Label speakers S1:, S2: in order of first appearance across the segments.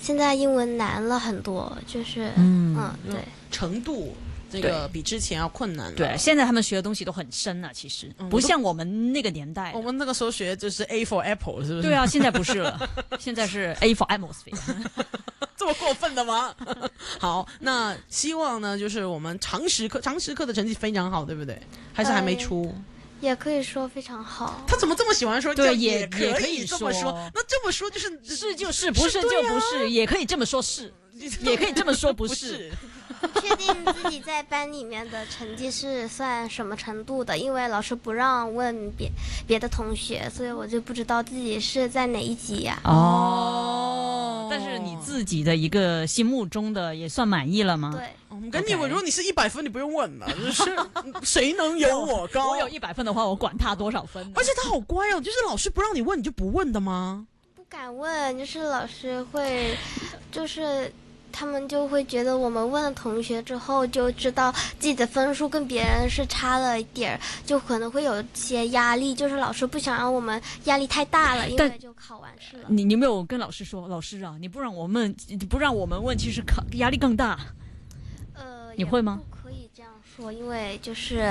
S1: 现在英文难了很多，就是对，
S2: 程度这个比之前要困难了。
S3: 对，现在他们学的东西都很深了，其实不像我们那个年代。
S2: 我们那个时候学就是 A for Apple， 是不是？
S3: 对啊，现在不是了，现在是 A for Atmosphere。
S2: 这么过分的吗？好，那希望呢，就是我们常识课的成绩非常好，对不对？还是还没出？
S1: 也可以说非常好。
S2: 他怎么这么喜欢说？
S3: 对，
S2: 也
S3: 可
S2: 以这么说。那这么说就是
S3: 是就是，不是就不是，也可以这么说是，也可以这么说不是。
S1: 确定自己在班里面的成绩是算什么程度的，因为老师不让问别的同学，所以我就不知道自己是在哪一级呀。
S3: 但是你自己的一个心目中的也算满意了吗？
S1: 对。
S2: 跟你如果你是100分，你不用问了，就是谁能有我高？
S3: 我有100分的话，我管他多少分。
S2: 而且他好乖哦，就是老师不让你问，你就不问的吗？
S1: 不敢问，就是老师会，就是他们就会觉得我们问了同学之后，就知道自己的分数跟别人是差了一点儿，就可能会有些压力，就是老师不想让我们压力太大了，因为就考完试了。
S3: 你有没有跟老师说，老师啊，你不让我们问，其实压力更大？你会吗？
S1: 不可以这样说，因为就是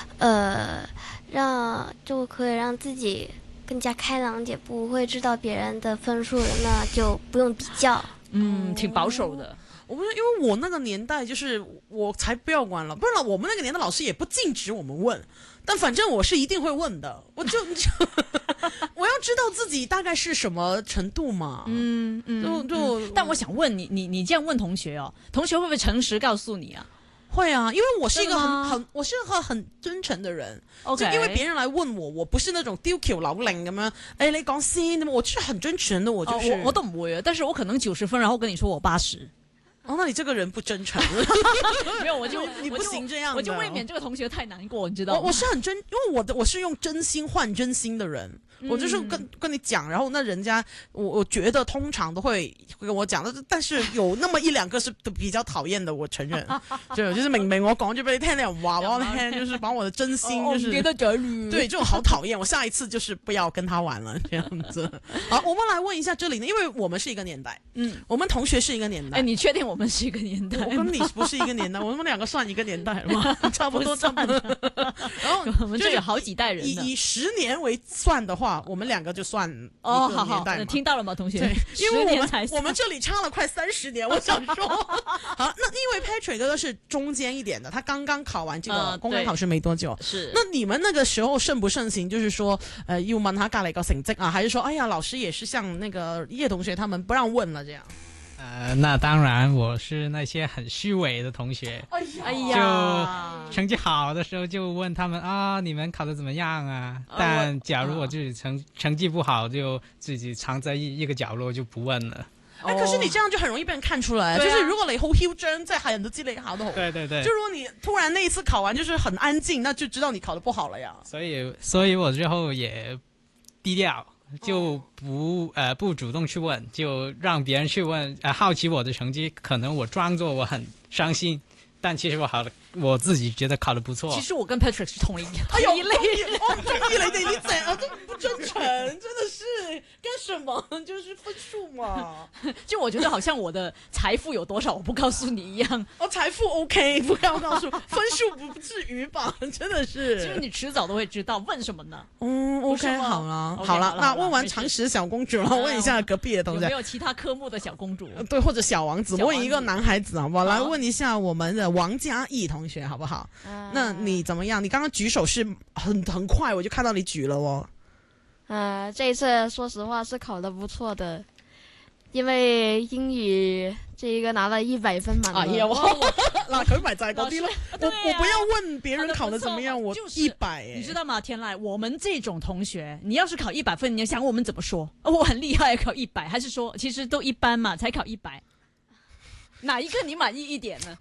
S1: 就可以让自己更加开朗点，不会知道别人的分数了，那就不用比较。
S3: 挺保守的。
S2: 因为我那个年代就是我才不要管了，不然我们那个年代老师也不禁止我们问，但反正我是一定会问的，我要知道自己大概是什么程度嘛。
S3: 但我想问你这样问同学哦，同学会不会诚实告诉你啊？
S2: 会啊，因为我是一个很真诚的人。就因为别人来问我，我不是那种丢球老令咁樣，你講先，我是很真誠的，我就是。
S3: 我都唔會，但是我可能90分，然後跟你說我80。
S2: 那你这个人不真诚。
S3: 没有，
S2: 你不行这样的，
S3: 我就未免这个同学太难过，你知道吗？
S2: 我是很真，因为我是用真心换真心的人。我就是跟你讲，然后那人家我觉得通常都会跟我讲，但是有那么1-2个是比较讨厌的，我承认。就是明明我講咗俾你聽，你又話我聽，就是把我的真心就是对这种好讨厌，我下一次就是不要跟他玩了这样子。好，我们来问一下这里呢，因为我们是一个年代，我们同学是一个年代。
S3: 你确定我们是一个年代？
S2: 我跟你不是一个年代，我们2个算一个年代吗？差不多。然后
S3: 我们这有好几代人呢。
S2: 以10年为算的话，我们2个就算一个年代嘛。
S3: 听到了吗，同学？
S2: 对，因为我们这里差了快30年，我想说。好，那因为 Patrick 哥哥是中间一点的，他刚刚考完这个公开考试没多久。
S3: 是。
S2: 那你们那个时候盛不盛行？就是说，要問他隔籬個成績啊，還是說，哎呀，老師也是像那個葉同學他們不讓問了這樣？
S4: 那当然，我是那些很虚伪的同学。
S3: 哎呀，
S4: 就成绩好的时候就问他们啊，你们考得怎么样啊？但假如我自己成绩不好，就自己藏在一个角落就不问了。
S2: 可是你这样就很容易被人看出来，就是如果你好囂張，即係人都知你考得好。
S4: 对对对。
S2: 就如果你突然那一次考完就是很安静，那就知道你考得不好了呀。
S4: 所以我之后也低调。就不主动去问，就让别人去问，好奇我的成绩，可能我装作我很伤心，但其实我自己觉得考得不错。
S3: 其实我跟 Patrick 是同一类人。
S2: 我中意你哋呢隻啊，都不真誠，真的是干什麼？就是分數嘛。
S3: 就我覺得好像我的財富有多少，我不告訴你一樣。
S2: 財富 OK， 不要告訴，分數不至於吧？真的是。
S3: 其實你遲早都會知道，問什麼呢
S2: ？OK， 好了，好了，那問完常識小公主了，問一下隔壁的同學，
S3: 有沒有其他科目的小公主？
S2: 對，或者小王子，問一個男孩子好不好？來問一下我們的王嘉義同學好不好？那你怎麼樣？你剛剛舉手是很快，我就看到你舉了哦。
S5: 這一次說實話是考得不錯的，因為英語這一個拿了100分滿分。
S2: 哎呀，那佢咪就係嗰啲咯。我不要問別人考得怎麼樣，我100。
S3: 你知道嗎，天籟，我們這種同學，你要是考100分，你要想我們怎麼說？我很厲害，考100，還是說其實都一般嘛，才考100？哪一個你滿意一點呢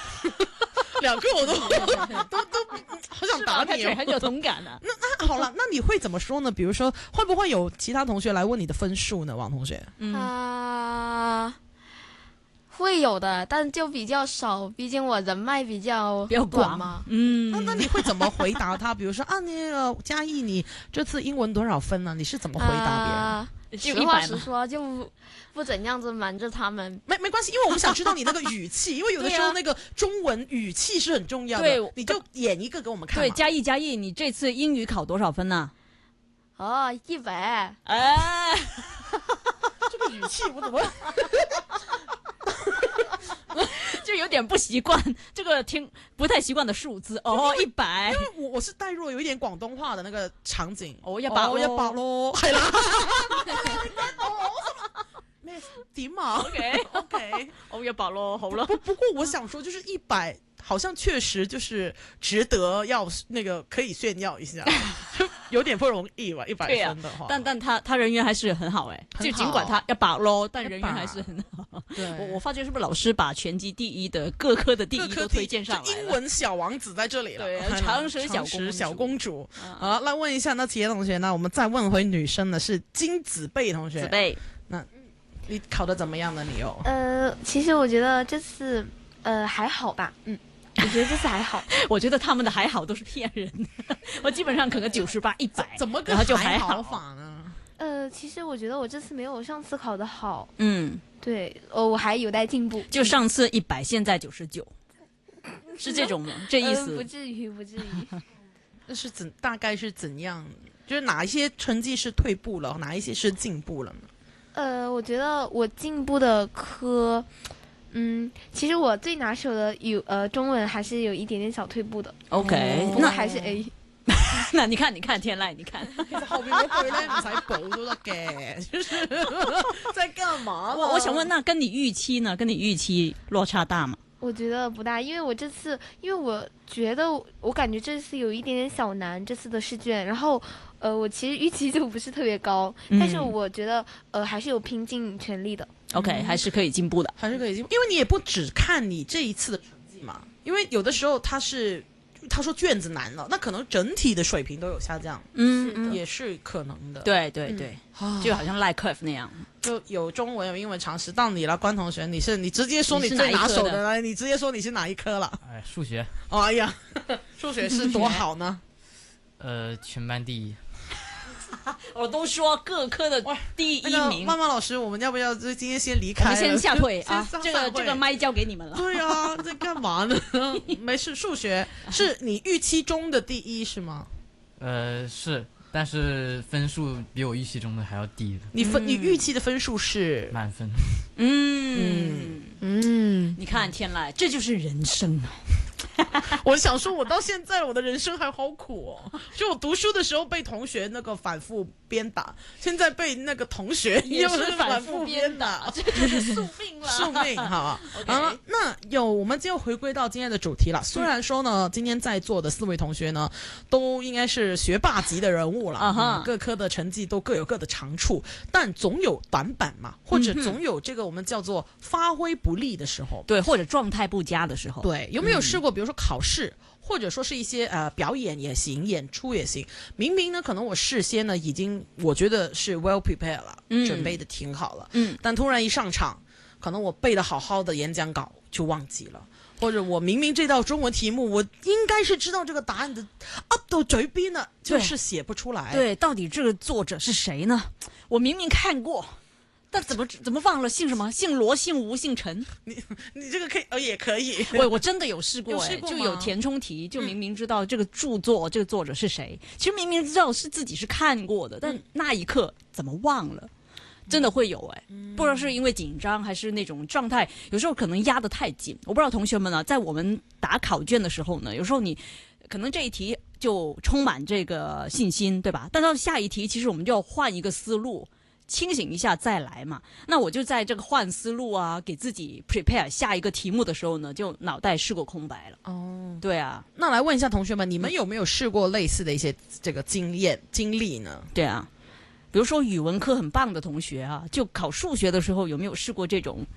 S2: ？2個我都好想打你，
S3: 很有同感啊。
S2: 那好了，那你会怎么说呢？比如说，会不会有其他同学来问你的分数呢？王同学，
S5: 会有的，但就比较少，毕竟我人脉比较广嘛。
S2: 那你会怎么回答他？比如说那个嘉义，你这次英文多少分呢？你是怎么回答别人？
S3: 就
S5: 实话
S3: 100嘛。
S5: 实说，就不怎样子瞒着他们。
S2: 没关系，因为我们想知道你那个语气，因为有的时
S3: 对啊
S2: 候那个中文语气是很重要的。
S3: 对
S2: 你就演一个给我们看
S3: 对，
S2: 嘛。
S3: 嘉义，你这次英语考多少分呢？
S5: 哦，100，
S3: 哎，
S2: 这个语气我怎么？
S3: 就有点不习惯，这个听不太习惯的数字哦，100。
S2: 我是带入了有一點廣東話的那個場景。
S3: 哦100咯
S2: 100咯，係啦。咩點啊
S3: OK， 哦100咯，好了。
S2: 不過我想說，就是100，好像確實就是值得要那個可以炫耀一下，有點不容易吧？100
S3: 對啊
S2: 分的話，
S3: 但他人緣還是很好哎，
S2: 很好
S3: 就盡管他100咯，但人緣還是很好。
S2: 對
S3: 我發覺是不是老師把全級第一的各科的第一都推薦上來了？
S2: 英文小王子在這裡了，
S3: 對長舌小公主
S2: 好，來問一下，那其他同學呢？我們再問回女生呢，是金子貝同學。
S3: 子貝，
S2: 你考得怎麼樣呢？你有？
S1: 其實我覺得這次還好吧，我覺得這次還好。
S3: 我覺得他們的還好都是騙人，我基本上可能98、100，
S2: 怎麼個
S3: 然後就
S2: 還
S3: 好
S2: 法呢？
S1: 其實我覺得我這次沒有上次考得好，
S3: 嗯，
S1: 對，我還有待進步。
S3: 就上次100，現在99，是這種嗎？這意思？
S1: 不至於，不至於。
S2: 那是大概是怎樣？就是哪一些成績是退步了，哪一些是進步了呢？
S1: 我覺得我進步的科，其實我最拿手的中文還是有一點點小退步的。
S3: OK，
S1: 不過還是 A。
S3: 那你看天籟，你看，
S2: 其實後面嗰句咧唔使補都得嘅，就是在幹嘛？
S3: 我想問，那跟你預期呢？跟你預期落差大嗎？
S1: 我覺得不大，因為我覺得我感覺這次有一點點小難，這次的試卷，然後我其實預期就不是特別高，但是我覺得還是有拼盡全力的。
S3: OK，還是可以進步的，
S2: 還是可以進步，因為你也不只看你這一次的成績嘛，因為有的時候他說卷子難了，那可能整體的水平都有下降，也是可能的。
S3: 對，就好像 like curve 那樣，
S2: 就有中文有英文常識。到你了，關同學，你直接說你最拿手的來，你直接說你是哪一科了？
S6: 數學。
S2: 哎呀，數學是多好呢？
S6: 全班第一。
S3: 我都說各科的第一名。
S2: 曼曼老師，我們要不要今天先離開？
S3: 我們先下退啊！這個麥交給你們了。
S2: 對啊，在幹嘛呢？沒事，數學是你預期中的第一是嗎？
S6: 是，但是分數比我預期中的還要低的。
S2: 你預期的分數是
S6: 滿分。
S3: 你看天籟，這就是人生啊！
S2: 我想說，我到現在我的人生還好苦哦。就我讀書的時候被同學那個反覆鞭打，現在被那個同學
S3: 也是反覆鞭打，這就是宿命了。
S2: 宿命，好。好，那我們就回歸到今天的主題了。雖然說呢，今天在座的4位同學呢，都應該是學霸級的人物了，各科的成績都各有各的長處，但總有短板嘛，或者總有這個我們叫做發揮不利的時候，
S3: 對，或者狀態不佳的時候。
S2: 對，有沒有試過，比如說考試，或者說是一些表演也行，演出也行，明明呢可能我事先呢已經我覺得是 well prepared 了，準備的挺好了，但突然一上場，可能我背得好好的演講稿就忘記了，或者我明明這道中文題目我應該是知道這個答案的 up 到嘴邊呢，就是寫不出來。
S3: 對，到底這個作者是誰呢？我明明看過。但怎麼忘了姓什麼？姓羅、姓吳、姓陳？
S2: 你這個可以，也可以。
S3: 我真的有試過，就有填充題，就明明知道這個著作、這個作者是誰，其實明明知道是自己是看過的，但那一刻怎麼忘了？真的會有不知道是因為緊張還是那種狀態，有時候可能壓得太緊。我不知道同學們呢，在我們打考卷的時候呢，有時候你可能這一題就充滿這個信心，對吧？但到下一題，其實我們就要換一個思路。清醒一下再來嘛，那我就在這個換思路啊，給自己 prepare 下一個題目的時候呢，就腦袋是個空白了。哦，對啊，
S2: 那來問一下同學們，你們有沒有試過類似的一些這個經歷呢？
S3: 對啊，比如說語文科很棒的同學啊，就考數學的時候有沒有試過這種？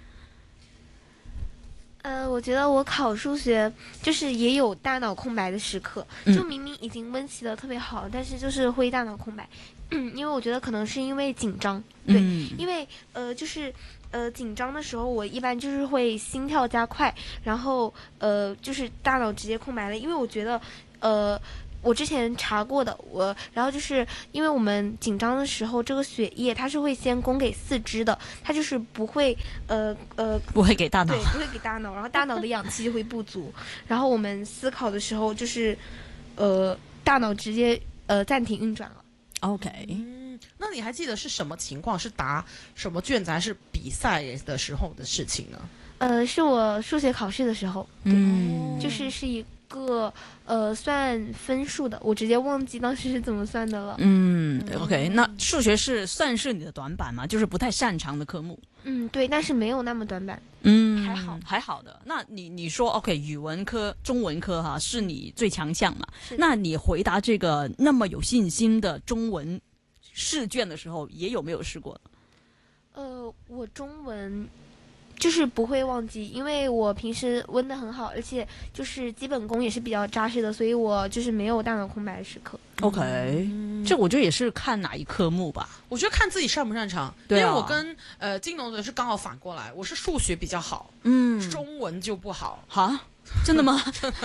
S1: 我覺得我考數學就是也有大腦空白的時刻，就明明已經溫習得特別好，但是就是會大腦空白。因為我覺得可能是因為緊張，對，因為就是緊張的時候，我一般就是會心跳加快，然後就是大腦直接空白了，因為我覺得
S7: 我之前查过的，然后就是因为我们紧张的时候，这个血液它是会先供给四肢的，它就是不会
S3: 不会给大脑，
S7: 对，不会给大脑，然后大脑的氧气就会不足，然后我们思考的时候就是大脑直接暂停运转了。
S3: OK，
S2: 那你还记得是什么情况？是答什么卷子，还是比赛的时候的事情呢？
S7: 是我数学考试的时候，就是一个算分数的，我直接忘记当时是怎么算的了。
S3: OK， 那数学是算是你的短板吗？就是不太擅长的科目。
S7: 对，但是没有那么短板。
S3: 还好的。那你说 OK， 语文科、中文科哈是你最强项嘛？那你回答这个那么有信心的中文试卷的时候，也有没有试过？
S7: 我中文就是不会忘记，因为我平时温得很好，而且就是基本功也是比较扎实的，所以我就是没有大脑空白的时刻。
S3: OK，这我觉得也是看哪一科目吧。
S2: 我觉得看自己擅不擅长。
S3: 对啊，
S2: 因为我跟金龙的是刚好反过来，我是数学比较好，中文就不好。
S3: 哈，真的吗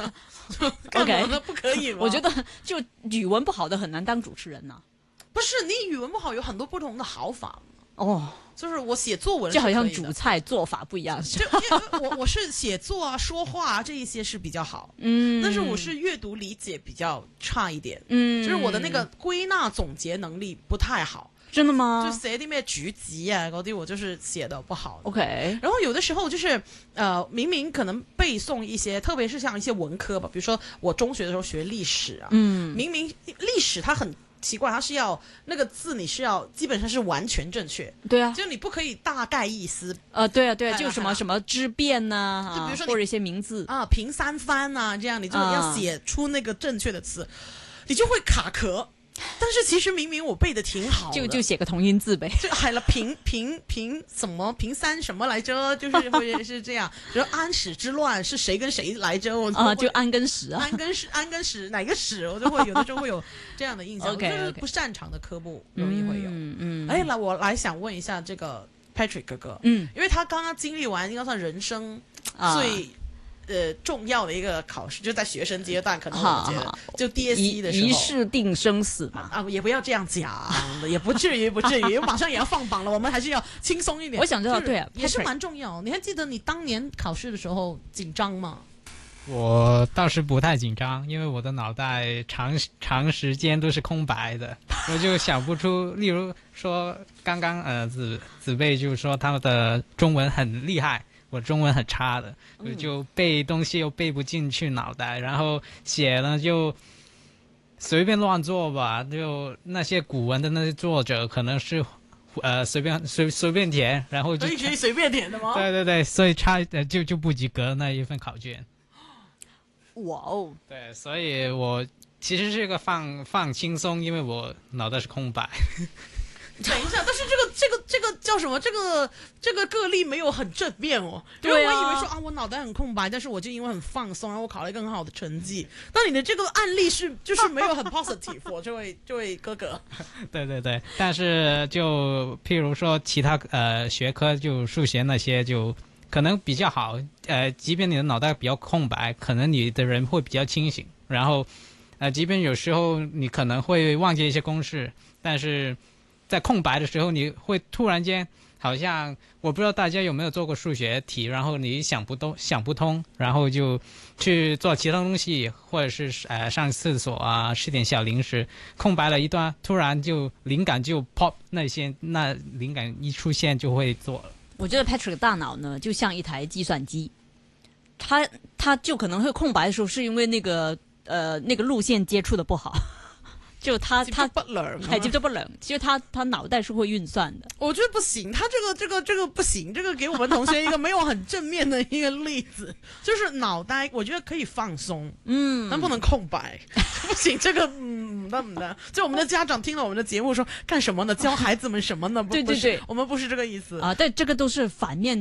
S2: ？OK， 不可以吗？
S3: 我觉得就语文不好的很难当主持人呐。
S2: 不是，你语文不好有很多不同的好法。就是我写作文
S3: 就好像煮菜做法不一样，
S2: 就我是写作啊、说话啊这一些是比较好，但是我是阅读理解比较差一点，就是我的那个归纳总结能力不太好。
S3: 真的吗？
S2: 就写啲咩主旨啊嗰啲，我就是写的不好。
S3: OK，
S2: 然后有的时候就是明明可能背诵一些，特别是像一些文科吧，比如说我中学的时候学历史啊，明明历史它很奇怪，它是要那个字你是要基本上是完全正确，
S3: 对啊，
S2: 就你不可以大概意思，
S3: 对啊，就什么什么之变呐，就比如说或者一些名字
S2: 啊，平三番啊，这样你就要写出那个正确的词，你就会卡壳。但是其实明明我背的挺好的，
S3: 就写个同音字呗，
S2: 就海了平什么平三什么来着，就是会是这样。比如安史之乱是谁跟谁来着，我
S3: 就安跟史啊，
S2: 安跟史哪个史，我就会有的时候会有这样的印象。
S3: OK，
S2: 就是不擅长的科目容易会有。我来想问一下这个 Patrick 哥哥，因为他刚刚经历完应该算人生最重要的一个考试，就在学生阶段，可能我觉得就 DSE 的时候，
S3: 一试定生死嘛。
S2: 也不要这样讲，也不至于，马上也要放榜了，我们还是要轻松一点。
S3: 我想知道，对啊，
S2: 也是蛮重要。你还记得你当年考试的时候紧张吗？
S4: 我倒是不太紧张，因为我的脑袋长时间都是空白的，我就想不出。例如说，刚刚子贝就说他的中文很厉害。我中文很差的，我就背东西又背不进去脑袋，然后写呢就随便乱做吧，就那些古文的那些作者可能是随便填，然后就
S2: 可以随便填的吗？
S4: 对，所以就不及格那一份考卷。
S3: 哇哦！
S4: 对，所以我其实是个放轻松，因为我脑袋是空白。
S2: 等一下，但是这个叫什么？这个个例没有很正面哦。因为我以为说我脑袋很空白，但是我就因为很放松，然后我考了一个很好的成绩。但你的这个案例就是没有很 positive， 这位哥哥。
S4: 对，但是就譬如说其他学科，就数学那些就可能比较好。即便你的脑袋比较空白，可能你的人会比较清醒。然后即便有时候你可能会忘记一些公式，但是在空白的时候，你会突然间好像，我不知道大家有没有做过数学题，然后你想不通，然后就去做其他东西，或者是上厕所啊，吃点小零食，空白了一段，突然就灵感就 pop， 那灵感一出现就会做了。
S3: 我觉得 Patrick 的大脑呢，就像一台计算机，他就可能会空白的时候，是因为那个路线接触的不好。就他
S2: 接不冷，
S3: 接不冷，其实他脑袋是会运算的。
S2: 我觉得不行，他这个不行，这个给我们同学一个没有很正面的一个例子，就是脑袋我觉得可以放松，但不能空白，不行，这个那就我们的家长听了我们的节目说干什么呢？教孩子们什么呢？
S3: 对，
S2: 我们不是这个意思
S3: 啊，对，这个都是反面例子。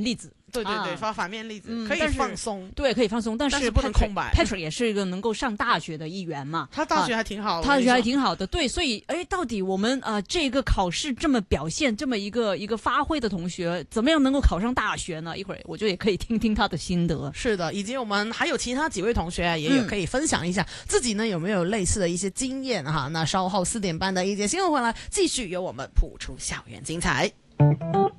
S2: 对对对，发反面例子，可以放松，
S3: 对，可以放松，但是
S2: 不能空白。
S3: Patrick 也是一个能够上大学的一员嘛，
S2: 他大学还挺好的，
S3: 他大学还挺好的，对，所以到底我们这个考试这么表现，这么一个发挥的同学，怎么样能够考上大学呢？一会儿我觉得也可以听听他的心得。
S2: 是的，以及我们还有其他几位同学也有可以分享一下自己呢有没有类似的一些经验哈。那稍后4点半的一节新闻回来，继续由我们谱出校园精彩。